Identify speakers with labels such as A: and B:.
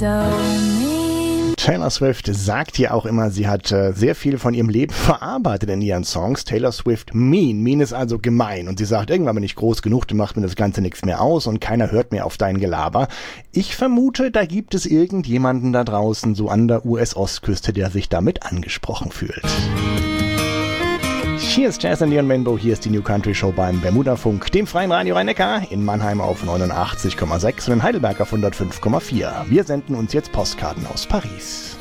A: Taylor Swift sagt ja auch immer, sie hat sehr viel von ihrem Leben verarbeitet in ihren Songs. Taylor Swift mean. Mean ist also gemein. Und sie sagt, irgendwann bin ich groß genug, dann macht mir das Ganze nichts mehr aus und keiner hört mehr auf dein Gelaber. Ich vermute, da gibt es irgendjemanden da draußen, so an der US-Ostküste, der sich damit angesprochen fühlt. Hier ist Jazz and Neon Rainbow, hier ist die New Country Show beim Bermuda-Funk, dem freien Radio Rhein-Neckar, in Mannheim auf 89,6 und in Heidelberg auf 105,4. Wir senden uns jetzt Postkarten aus Paris.